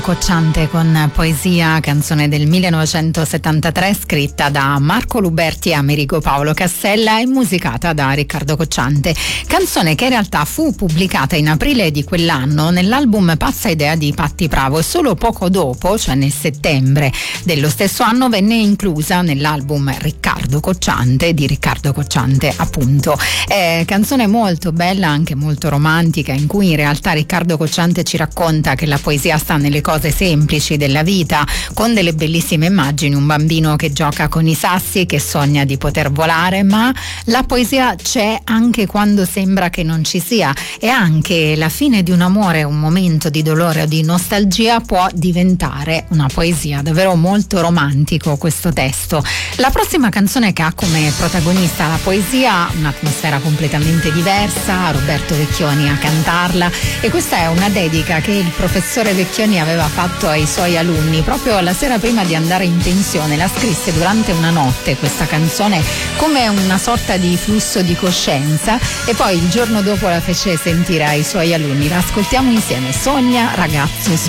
Cocciante con Poesia, canzone del 1973 scritta da Marco Luberti e Amerigo Paolo Cassella e musicata da Riccardo Cocciante, canzone che in realtà fu pubblicata in aprile di quell'anno nell'album Pazza Idea di Patti Bravo e solo poco dopo, cioè nel settembre dello stesso anno, venne inclusa nell'album Riccardo Cocciante di Riccardo Cocciante, appunto. Canzone molto bella, anche molto romantica, in cui in realtà Riccardo Cocciante ci racconta che la poesia sta nelle cose semplici della vita, con delle bellissime immagini, un bambino che gioca con i sassi, che sogna di poter volare, ma la poesia c'è anche quando sembra che non ci sia, e anche la fine di un amore, un momento di dolore o di nostalgia può diventare una poesia. Davvero molto romantico questo testo. La prossima canzone che ha come protagonista la poesia, un'atmosfera completamente diversa, Roberto Vecchioni a cantarla, e questa è una dedica che il professore Vecchioni aveva fatto ai suoi alunni proprio la sera prima di andare in pensione. La scrisse durante una notte questa canzone come una sorta di flusso di coscienza e poi il giorno dopo la fece sentire ai suoi alunni. La ascoltiamo insieme. Sogna ragazzo, sogna.